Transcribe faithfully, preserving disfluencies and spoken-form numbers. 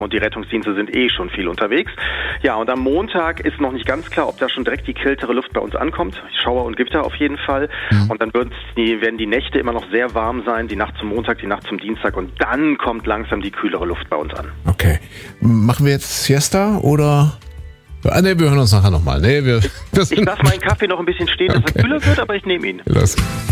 Und die Rettungsdienste sind eh schon viel unterwegs. Ja, und am Montag ist noch nicht ganz klar, ob da schon direkt die kältere Luft bei uns ankommt. Schauer und Gewitter auf jeden Fall. Mhm. Und dann die, werden die Nächte immer noch sehr warm sein, die Nacht zum Montag, die Nacht zum Dienstag. Und dann kommt langsam die kühlere Luft bei uns an. Okay. Machen wir jetzt Siesta oder... Ah, ne, wir hören uns nachher nochmal. Nee, wir, wir ich lasse meinen Kaffee noch ein bisschen stehen, dass okay. er kühler wird, aber ich nehme ihn. Los.